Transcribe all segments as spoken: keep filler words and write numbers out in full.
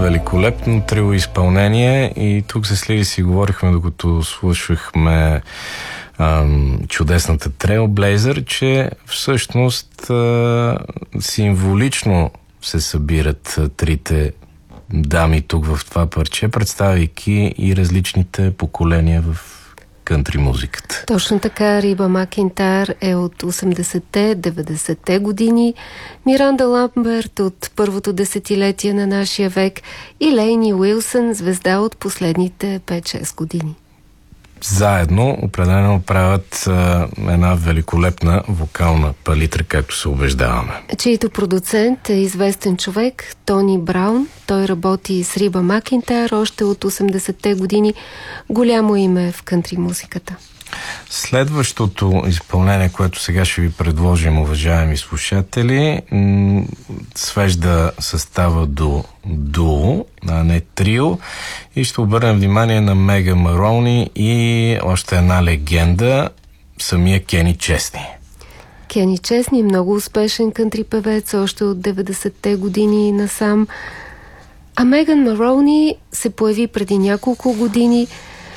великолепно трио изпълнение и тук се следи си говорихме, докато слушахме ам, чудесната Trailblazer, че всъщност а, символично се събират а, трите дами тук в това парче, представяйки и различните поколения в кънтри музиката. Точно така, Риба Макентайр е от осемдесетте, деветдесетте години, Миранда Ламберт от първото десетилетие на нашия век и Лейни Уилсън, звезда от последните пет-шест години. Заедно определено правят а, една великолепна вокална палитра, както се убеждаваме. Чийто продуцент е известен човек, Тони Браун. Той работи с Риба Макентайр още от осемдесетте години. Голямо име в кънтри музиката. Следващото изпълнение, което сега ще ви предложим, уважаеми слушатели, м- свежда състава до дуо, а не трио, и ще обърнем внимание на Меган Марони и още една легенда, самия Кени Чесни. Кени Чесни, много успешен кънтри певец, още от деветдесетте години насам. А Меган Марони се появи преди няколко години.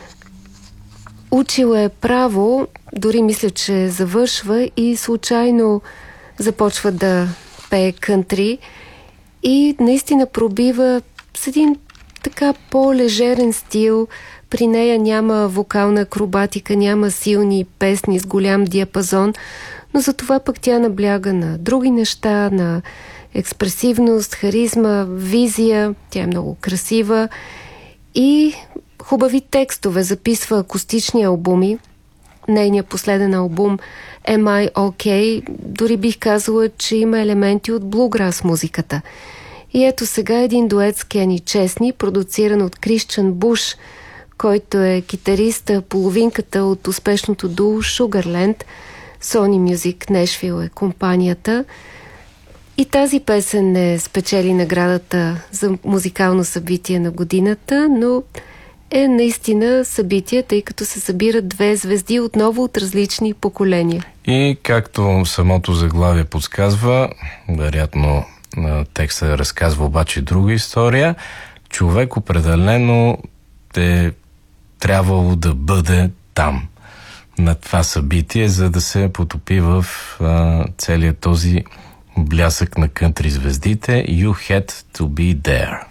Учила е право, дори мисля, че завършва и случайно започва да пее кънтри и наистина пробива с един така по-лежерен стил. При нея няма вокална акробатика, няма силни песни с голям диапазон, но затова пък тя набляга на други неща, на експресивност, харизма, визия. Тя е много красива и хубави текстове, записва акустични албуми. Нейният последен албум Am I OK? Дори бих казала, че има елементи от блуграс музиката. И ето сега един дует с Кени Чесни, продуциран от Кристиан Буш, който е китариста, половинката от успешното дуо Sugarland. Sony Music Nashville е компанията. И тази песен не спечели наградата за музикално събитие на годината, но е наистина събитие, тъй като се събират две звезди отново от различни поколения. И както самото заглавие подсказва, вероятно текста разказва обаче друга история, човек определено е трябвало да бъде там, на това събитие, за да се потопи в а, целият този блясък на кънтри звездите. You had to be there.